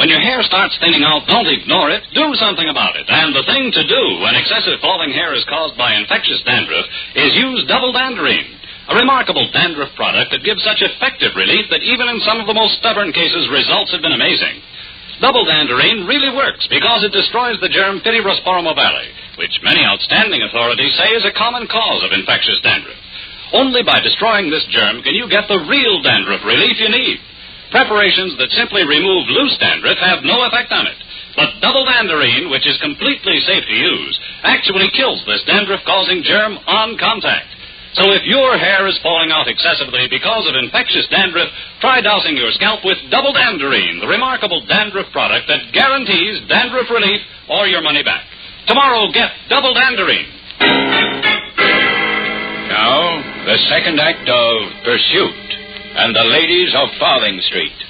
When your hair starts thinning out, don't ignore it. Do something about it. And the thing to do when excessive falling hair is caused by infectious dandruff is use Double Danderine, a remarkable dandruff product that gives such effective relief that even in some of the most stubborn cases, results have been amazing. Double Danderine really works because it destroys the germ Pityrosporum ovale, which many outstanding authorities say is a common cause of infectious dandruff. Only by destroying this germ can you get the real dandruff relief you need. Preparations that simply remove loose dandruff have no effect on it. But Double Danderine, which is completely safe to use, actually kills this dandruff-causing germ on contact. So if your hair is falling out excessively because of infectious dandruff, try dousing your scalp with Double Danderine, the remarkable dandruff product that guarantees dandruff relief or your money back. Tomorrow, get Double Danderine. Now, the second act of Pursuit and the Ladies of Farthing Street.